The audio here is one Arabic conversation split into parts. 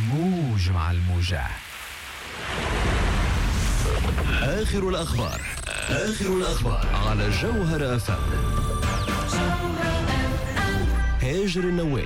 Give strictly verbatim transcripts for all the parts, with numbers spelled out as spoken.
موج مع الموجة. آخر الأخبار آخر الأخبار على جوهر أف أم. هاجر النوالي.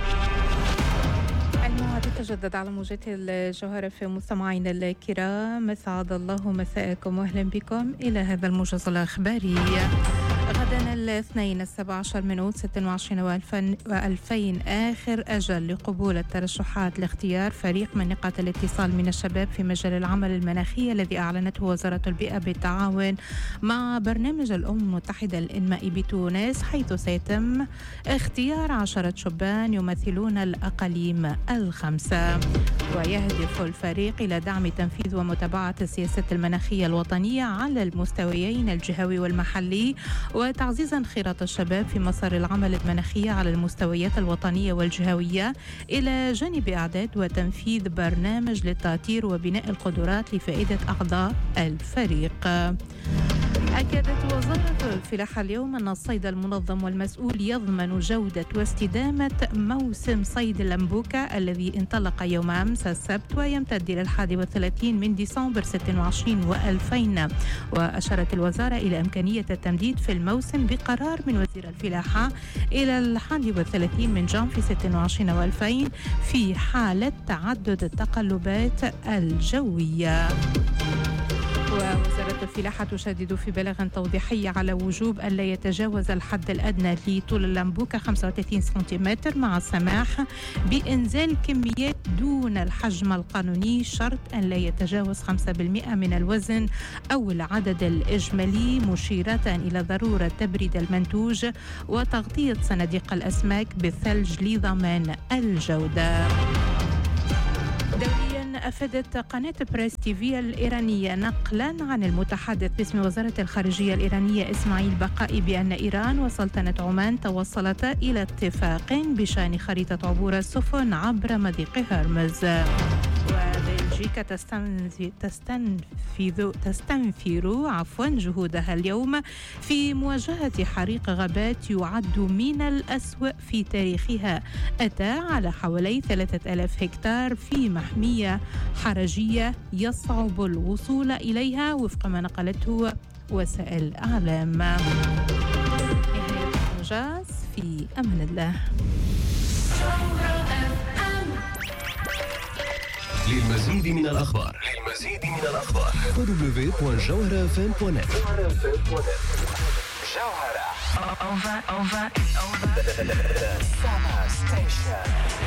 الموعد يتجدد على موجات الجوهرة في مستمعينا الكرام. سعد الله مساءكم واهلا بكم إلى هذا الموجز الأخباري. غدا الاثنين السابع عشر من أوت ستة وعشرين وألفين آخر أجل لقبول الترشحات لاختيار فريق من نقاط الاتصال من الشباب في مجال العمل المناخي الذي أعلنته وزارة البيئة بالتعاون مع برنامج الأمم المتحدة للإنماء بتونس، حيث سيتم اختيار عشرة شبان يمثلون الأقاليم الخمسة. ويهدف الفريق إلى دعم تنفيذ ومتابعة السياسة المناخية الوطنية على المستويين الجهوي والمحلي، وتعزيز انخراط الشباب في مسار العمل المناخي على المستويات الوطنية والجهوية، إلى جانب إعداد وتنفيذ برنامج للتأطير وبناء القدرات لفائدة أعضاء الفريق. أكدت وزارة الفلاحة اليوم أن الصيد المنظم والمسؤول يضمن جودة واستدامة موسم صيد اللمبوكة الذي انطلق يوم أمس السبت ويمتد إلى الحادي والثلاثين من ديسمبر ستة وعشرين وألفين. وأشارت الوزارة إلى إمكانية التمديد في الموسم بقرار من وزير الفلاحة إلى الحادي والثلاثين من جانفي ستة وعشرين وألفين في حالة تعدد التقلبات الجوية. ووزارة الفلاحة تشدد في بلاغ توضيحي على وجوب ألا يتجاوز الحد الأدنى لطول اللمبوكة خمسة وثلاثين سنتيمتر، مع السماح بإنزال كميات دون الحجم القانوني، شرط أن لا يتجاوز خمسة بالمئة من الوزن أو العدد الإجمالي، مشيرة إلى ضرورة تبريد المنتوج وتغطية صناديق الأسماك بالثلج لضمان الجودة. دوليا أفادت قناة بريس تيفي الإيرانية نقلا عن المتحدث باسم وزارة الخارجية الإيرانية إسماعيل بقائي بأن إيران وسلطنة عمان توصلتا إلى اتفاق بشأن خريطة عبور السفن عبر مضيق هرمز. وبلجيكا تستنفذ تستنفذ تستنفر عفوا جهودها اليوم في مواجهة حريق غابات يعد من الأسوأ في تاريخها، أتى على حوالي ثلاثة آلاف هكتار في محمية حرجية يصعب الوصول إليها وفق ما نقلته وسائل الإعلام. نهاية الموجز، في أمان الله. للمزيد من الأخبار للمزيد من الأخبار دبليو دبليو دبليو دوت جوهرة إف إم دوت نت. جوهرة Summer Station.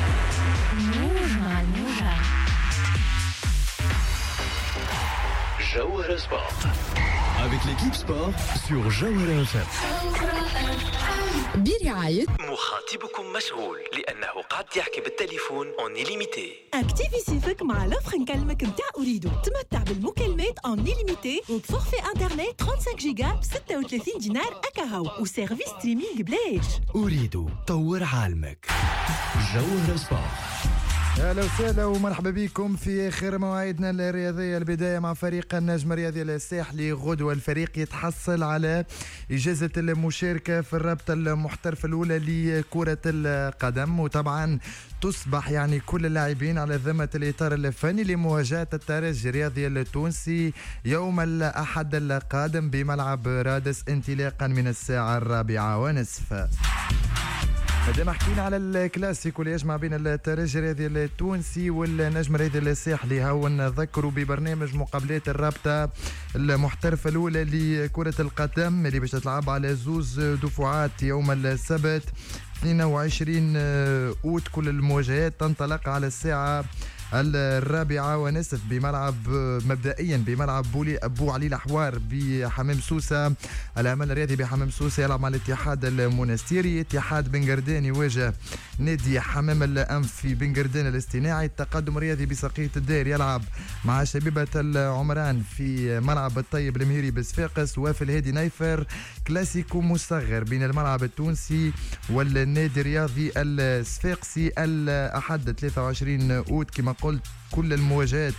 Jawhara Sport avec l'équipe sport sur Jawhara إف إم. برعاية مخاطبكم مشغول لأنه قد يحكي بالتليفون اون إليميتي. اكتيفي سيفك مع لوفر نكلمك متاع أريدو. تمتع بالمكالمات اون إليميتي وبفورفي انترنت خمسة وثلاثين جيجا ب ستة وثلاثين دينار أكاهو وسيرفيس ستريمينج بلاش. أريدو طور عالمك. جوهرة سبورت. اهلا وسهلا ومرحبا بكم في اخر مواعيدنا الرياضيه. البدايه مع فريق النجم الرياضي الساحلي غدوه. الفريق يتحصل على اجازه المشاركه في الرابطه المحترفه الاولى لكره القدم، وطبعا تصبح يعني كل اللاعبين على ذمه الاطار الفني لمواجهه الترجي الرياضي التونسي يوم الاحد القادم بملعب رادس انطلاقا من الساعه الرابعه ونصف. مادام حكينا على الكلاسيكو اللي يجمع بين الترجي الرياضي التونسي والنجم الرياضي الساحلي، هاو نذكروا ببرنامج مقابلات الرابطه المحترفه الاولى لكره القدم اللي باش تلعب على زوز دفعات يوم السبت اثنين وعشرين أوت. كل المواجهات تنطلق على الساعه الرابعة ونصف بملعب مبدئيا بملعب بولي أبو علي الأحوار بحمام سوسة. العمل الرياضي بحمام سوسة يلعب مع الاتحاد المنستيري. اتحاد بنغردان يواجه نادي حمام الأنف في بنغردان الاصطناعي. التقدم الرياضي بسقية الدير يلعب مع شبيبة العمران في ملعب الطيب المهيري بصفاقس. وفي الهادي نايفر كلاسيكو مصغر بين الملعب التونسي والنادي الرياضي الصفاقسي الأحد ثلاثة وعشرين أوت. كما قلت كل المواجهات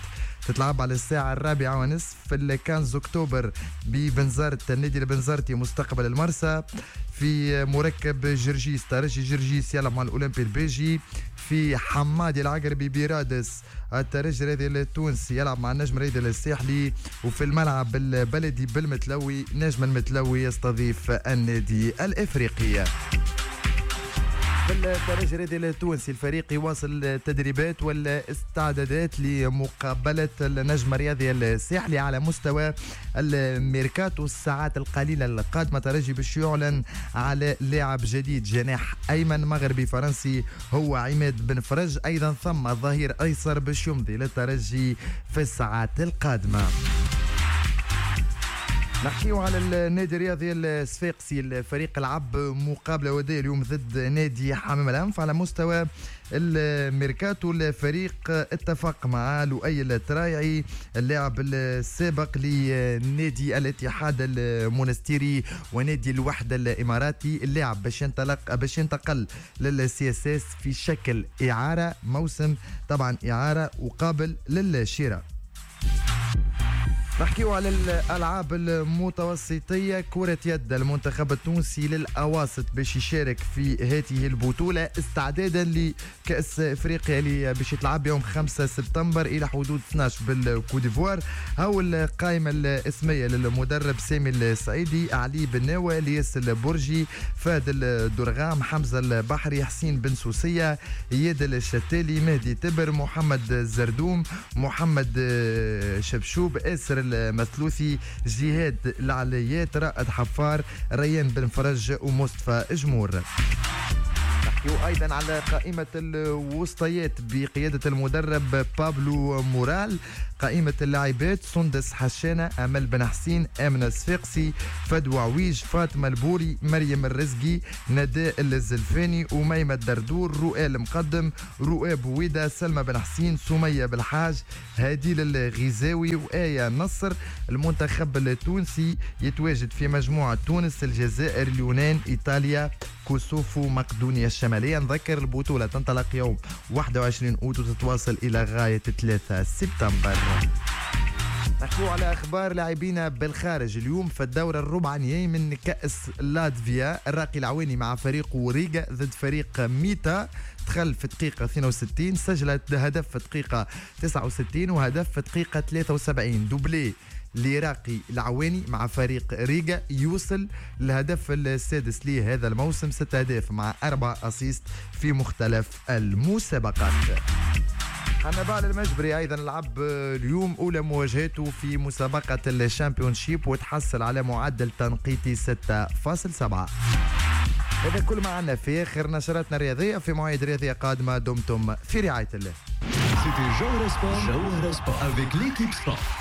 تتلعب على الساعة الرابعة ونصف في الخامس أكتوبر ببنزرت النادي البنزرتي مستقبل المرسى. في مركب جرجيس ترجي جرجيس يلعب مع الأولمبي البيجي. في حمادي العقربي بيرادس الترجي الرياضي التونسي يلعب مع النجم الرياضي الساحلي. وفي الملعب البلدي بالمتلوي نجم المتلوي يستضيف النادي الإفريقي. في الترجي الرياضي التونسي الفريق يواصل التدريبات والاستعدادات لمقابلة النجم الرياضي الساحلي على مستوى الميركاتو. الساعات القليلة القادمة ترجي باش يعلن على لاعب جديد جناح أيمن مغربي فرنسي هو عماد بن فرج. أيضا ثم ظهير أيسر باش يمضي للترجي في الساعات القادمة. نحكيو على النادي الرياضي الصفاقسي. الفريق لعب مقابله وديه اليوم ضد نادي حمام الانف على مستوى الميركاتو. الفريق اتفق مع لؤي الترايعي اللاعب السابق لنادي الاتحاد المونستيري ونادي الوحده الاماراتي اللاعب باش ينطلق باش ينتقل للسي اس اس في شكل اعاره موسم، طبعا اعاره وقابل للشراء. نحكيو على الألعاب المتوسطية. كرة يد المنتخب التونسي للأواسط باش يشارك في هذه البطولة استعدادا لكأس إفريقيا اللي باش يتلعب يوم خمسة سبتمبر إلى حدود اثناش بالكوديفوار. هاو القائمة الاسمية للمدرب سامي السعيدي: علي بن ناوى، الياس البرجي، فهد الدرغام، حمزة البحري، حسين بن سوسية، اياد الشتالي، مهدي تبر، محمد الزردوم، محمد شبشوب، آسر المثلوثي، جهاد العليات، رائد حفار، ريان بن فرج ومصطفى جمور. نحكيو ايضا على قائمه الوسطيات بقياده المدرب بابلو مورال. قائمه اللاعبات: سندس حشانه، امل بن حسين، امنه الصفاقسي، فدوى عويج، فاطمه البوري، مريم الرزقي، نداء الزلفاني، اميمه الدردور، رؤى المقدم، رؤى بويده، سلمى بن حسين، سميه بالحاج، هاديل الغزاوي وايه نصر. المنتخب التونسي يتواجد في مجموعه تونس، الجزائر، اليونان، ايطاليا، كوسوفو، مقدونيا الشمالية. نذكر البطولة تنطلق يوم واحد وعشرين أوت وتتواصل إلى غاية ثلاثة سبتمبر. نحكيو على أخبار لاعبين بالخارج. اليوم في الدورة الربع نهائي من كأس لاتفيا الراقي العواني مع فريق ريغا ضد فريق ميتا. دخل في دقيقة اثنين وستين، سجلت هدف في دقيقة تسعة وستين وهدف في دقيقة ثلاثة وسبعين. دوبلي العراقي العواني مع فريق ريغا يوصل للهدف السادس ليه هذا الموسم، ست أهداف مع أربع أسيست في مختلف المسابقات. حنبال المجبري أيضا لعب اليوم أولى مواجهاته في مسابقة الشامبيونشيب وتحصل على معدل تنقيطي ستة فاصلة سبعة. هذا كل ما عنا في آخر نشراتنا الرياضية. في مواعيد رياضية قادمة دمتم في رعاية الله. C'était Jawhara Sport, Jawhara Sport avec l'équipe sport.